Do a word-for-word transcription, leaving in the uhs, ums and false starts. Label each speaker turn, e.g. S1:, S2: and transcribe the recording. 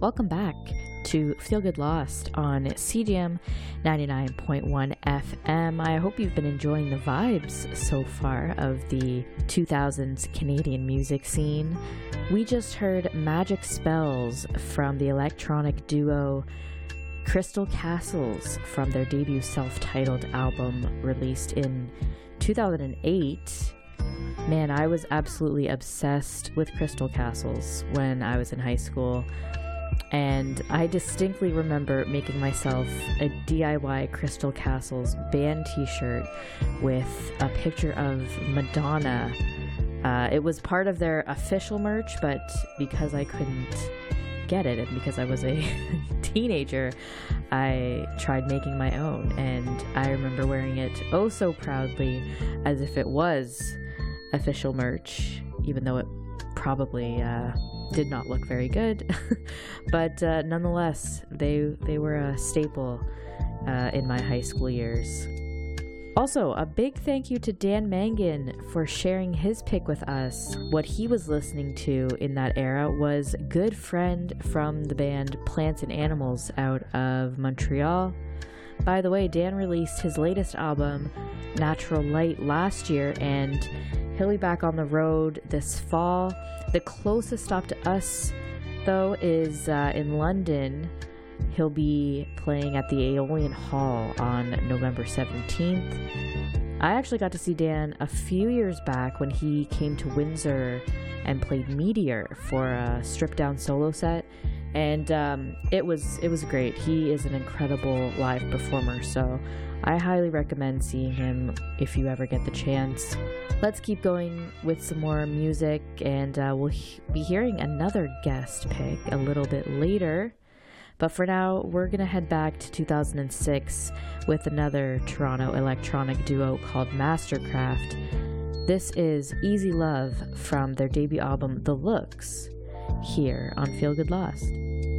S1: welcome back to Feel Good Lost on C G M ninety-nine point one F M. I hope you've been enjoying the vibes so far of the two thousands Canadian music scene. We just heard Magic Spells from the electronic duo Crystal Castles from their debut self-titled album released in two thousand eight. Man, I was absolutely obsessed with Crystal Castles when I was in high school, and I distinctly remember making myself a D I Y Crystal Castles band t-shirt with a picture of Madonna. Uh, it was part of their official merch, but because I couldn't get it and because I was a teenager, I tried making my own, and I remember wearing it oh so proudly as if it was official merch, even though it probably uh, did not look very good. But uh, nonetheless, they they were a staple uh, in my high school years. Also, a big thank you to Dan Mangan for sharing his pick with us. What he was listening to in that era was Good Friend from the band Plants and Animals out of Montreal. By the way, Dan released his latest album, Natural Light, last year, and he'll be back on the road this fall. The closest stop to us, though, is uh, in London. He'll be playing at the Aeolian Hall on November seventeenth. I actually got to see Dan a few years back when he came to Windsor and played Meteor for a stripped-down solo set, and um, it was it was great. He is an incredible live performer, so I highly recommend seeing him if you ever get the chance. Let's keep going with some more music, and uh, we'll he- be hearing another guest pick a little bit later. But for now, we're going to head back to two thousand six with another Toronto electronic duo called Mastercraft. This is Easy Love from their debut album, The Looks, here on Feel Good Lost.